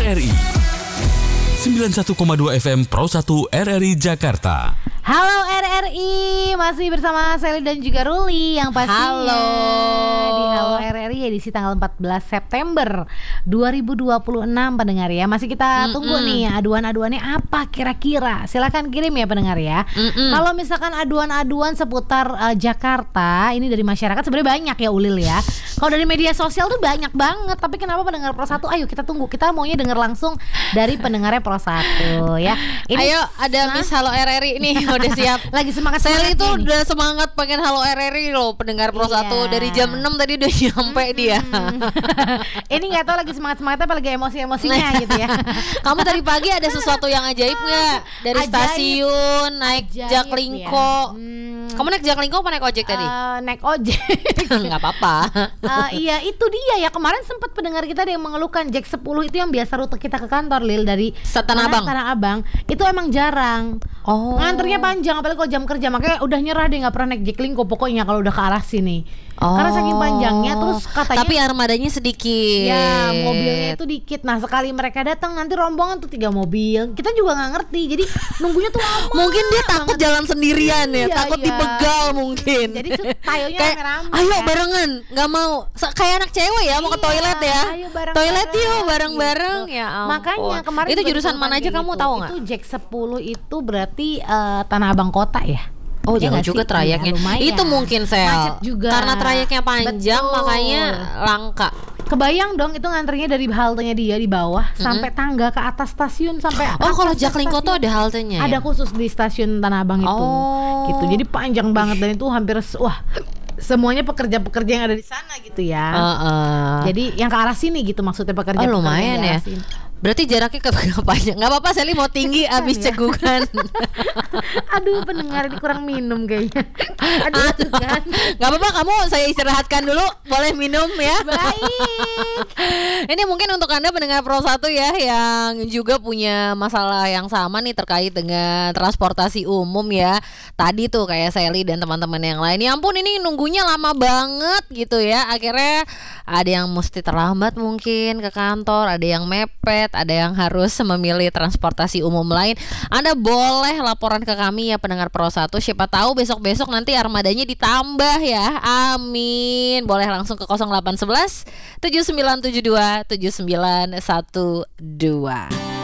RRI 91,2 FM Pro 1 RRI Jakarta. Halo RRI, masih bersama Sally dan juga Ruli yang pastinya di Halo RRI edisi tanggal 14 September 2026 pendengar ya. Masih kita tunggu nih aduan-aduannya apa kira-kira. Silakan kirim ya pendengar ya. Kalau misalkan aduan-aduan seputar Jakarta ini dari masyarakat sebenarnya banyak ya Ulil ya. Kalau dari media sosial tuh banyak banget, tapi kenapa pendengar Pro 1? Ayo kita tunggu, kita maunya denger langsung dari pendengarnya Pro 1 ya. Ini, ayo ada Miss Halo RRI nih udah siap. Lagi semangat Sally tuh udah semangat pengen Halo RRI loh pendengar Pro 1 dari jam 6 tadi udah nyampe dia. Ini nggak tahu lagi semangat-semangatnya apa lagi emosi-emosinya gitu ya. Kamu tadi pagi ada sesuatu yang ajaib nggak? Dari stasiun naik Jaklingko. Kamu naik Jaklingko apa naik ojek tadi? Naik ojek. Nggak apa-apa. Iya itu dia ya, kemarin sempat pendengar kita ada yang mengeluhkan Jack 10 itu yang biasa rute kita ke kantor Lil dari Tanah Abang. Tanah Abang itu emang jarang. Nganternya panjang apalagi kalau jam kerja, makanya udah nyerah deh nggak pernah naik Jaklingko pokoknya kalau udah ke arah sini. Karena saking panjangnya, terus katanya tapi armadanya sedikit. Ya mobilnya itu dikit. Nah sekali mereka datang nanti rombongan tuh 3 mobil. Kita juga nggak ngerti. Jadi nunggunya tuh lama. Mungkin dia takut jalan sendirian ya, takut iya. dibegal mungkin. Jadi tayonya kayak rame-rame. ayo barengan, nggak mau kayak anak cewek ya mau ke toilet ya. Toilet yuk bareng-bareng gitu. Ya ampun. Makanya kemarin itu jurusan mana aja kamu tahu nggak? Itu Jack 10 itu berarti Tanah Abang Kota ya. Oh jauh juga trayeknya ya, itu mungkin macet juga karena trayeknya panjang. Betul. Makanya langka. Kebayang dong itu ngantrinya dari haltenya dia di bawah sampai tangga ke atas stasiun sampai kalau Jaklingko tuh ada haltenya ada khusus di stasiun Tanah Abang itu gitu. Jadi panjang banget dan itu hampir semuanya pekerja-pekerja yang ada di sana gitu ya. Jadi yang ke arah sini gitu maksudnya pekerja. Lumayan ya. Berarti jaraknya ke panjang. Gak apa-apa Sally mau tinggi abis cegukan. Aduh pendengar ini kurang minum kayaknya. Aduh kan. Gak apa-apa, kamu saya istirahatkan dulu. Boleh minum ya. Baik. Ini mungkin untuk Anda pendengar Pro 1 ya, yang juga punya masalah yang sama nih terkait dengan transportasi umum ya. Tadi tuh kayak Sally dan teman-teman yang lain, ya ampun ini nunggunya lama banget gitu ya. Akhirnya ada yang mesti terlambat mungkin ke kantor, ada yang mepet, ada yang harus memilih transportasi umum lain. Anda boleh laporan ke kami ya pendengar Pro 1. Siapa tahu besok-besok nanti armadanya ditambah ya. Amin. Boleh langsung ke 0811 7972 7912.